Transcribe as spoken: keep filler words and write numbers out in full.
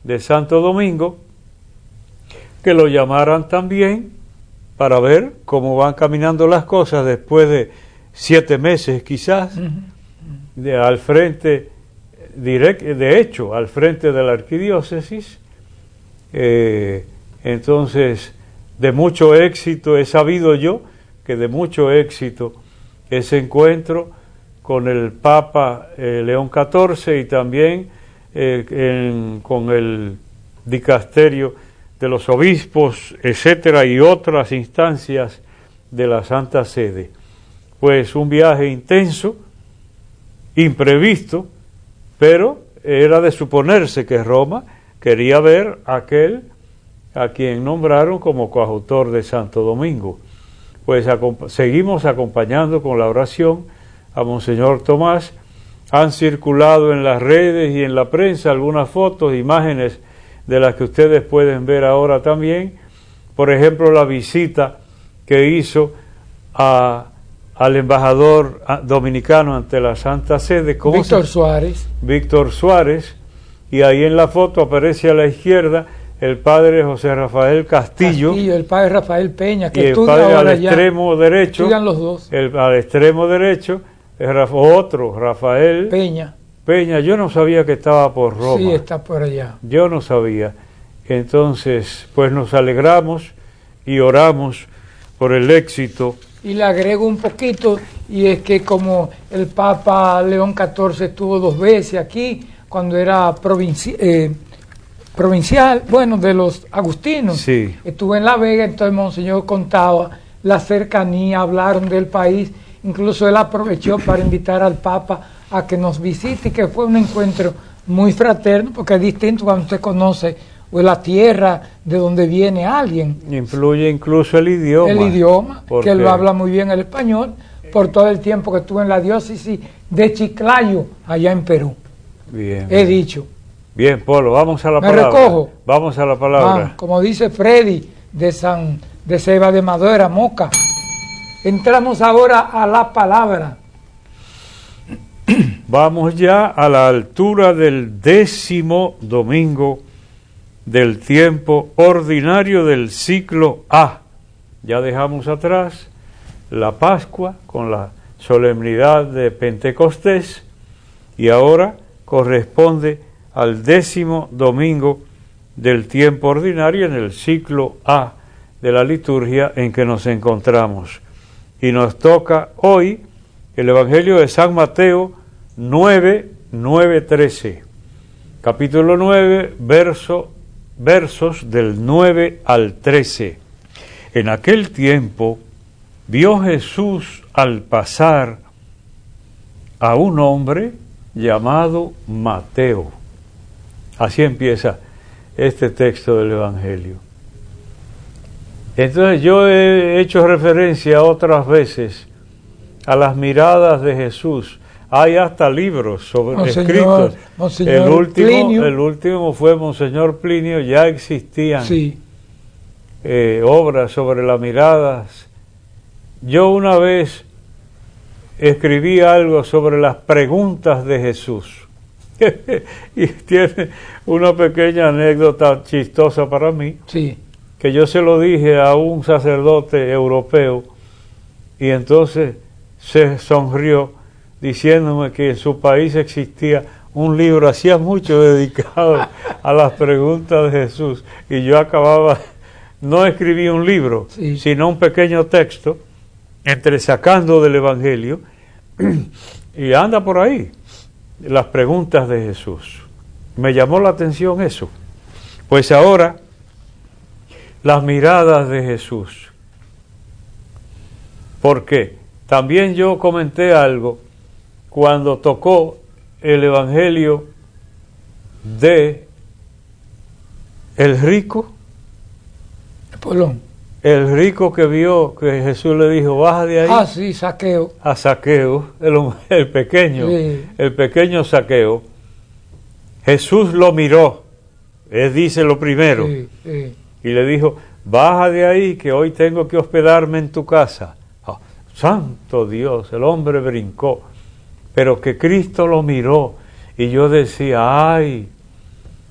de Santo Domingo, que lo llamaran también para ver cómo van caminando las cosas después de siete meses quizás, uh-huh. de, al frente, direct, de hecho, al frente de la arquidiócesis. Eh, entonces, de mucho éxito, he sabido yo que de mucho éxito ese encuentro con el Papa eh, León catorce y también eh, en, con el dicasterio de los obispos, etcétera, y otras instancias de la Santa Sede. Pues un viaje intenso, imprevisto, pero era de suponerse que Roma quería ver a aquel a quien nombraron como coautor de Santo Domingo. Pues acompa- seguimos acompañando con la oración a Monseñor Tomás. Han circulado en las redes y en la prensa algunas fotos, imágenes de las que ustedes pueden ver ahora también. Por ejemplo, la visita que hizo a, al embajador dominicano ante la Santa Sede, Víctor se... Suárez. Víctor Suárez, y ahí en la foto aparece a la izquierda el padre José Rafael Castillo, Castillo el padre Rafael Peña, que y el estudia padre ahora al ya. extremo derecho, Estudian los dos. El, al extremo derecho, el, otro, Rafael Peña. Peña, yo no sabía que estaba por Roma. Sí, está por allá. Yo no sabía. Entonces, pues nos alegramos y oramos por el éxito. Y le agrego un poquito, y es que como el Papa León catorce estuvo dos veces aquí, cuando era provinci eh, provincial, bueno, de los agustinos, sí. Estuvo en La Vega, entonces Monseñor contaba la cercanía, hablaron del país, incluso él aprovechó para invitar al Papa a que nos visite, y que fue un encuentro muy fraterno, porque es distinto cuando usted conoce o la tierra de donde viene alguien. Influye incluso el idioma. El idioma, porque... que él lo habla muy bien el español, por todo el tiempo que estuvo en la diócesis de Chiclayo, allá en Perú. Bien. He dicho. Bien, Polo, vamos a la Me palabra. recojo. Vamos a la palabra. Ah, como dice Freddy, de San de Ceiba de Madera, Moca. Entramos ahora a la palabra. Vamos ya a la altura del décimo domingo del tiempo ordinario del ciclo A. Ya dejamos atrás la Pascua con la solemnidad de Pentecostés y ahora corresponde al décimo domingo del tiempo ordinario en el ciclo A de la liturgia en que nos encontramos. Y nos toca hoy el Evangelio de San Mateo nueve, nueve, trece. Capítulo nueve, verso, versos del nueve al trece. En aquel tiempo vio Jesús al pasar a un hombre llamado Mateo. Así empieza este texto del Evangelio. Entonces yo he hecho referencia otras veces a las miradas de Jesús. Hay hasta libros sobre, Monseñor, escritos. Monseñor el, último, Plinio. el último fue Monseñor Plinio. Ya existían Sí. eh, obras sobre las miradas. Yo una vez escribí algo sobre las preguntas de Jesús. Y tiene una pequeña anécdota chistosa para mí. Sí. Que yo se lo dije a un sacerdote europeo y entonces se sonrió diciéndome que en su país existía un libro, hacía mucho dedicado a las preguntas de Jesús, y yo acababa, no escribí un libro, sí. sino un pequeño texto entresacando del Evangelio, y anda por ahí las preguntas de Jesús. Me llamó la atención eso. Pues ahora las miradas de Jesús. Porque también yo comenté algo cuando tocó el Evangelio de el rico. Polón. El rico que vio que Jesús le dijo, baja de ahí. Ah, sí, Saqueo. A Saqueo, el, el pequeño, sí. el pequeño Saqueo. Jesús lo miró, él dice lo primero. Sí, sí. Y le dijo, baja de ahí que hoy tengo que hospedarme en tu casa. Oh, santo Dios, el hombre brincó. Pero que Cristo lo miró y yo decía, ay,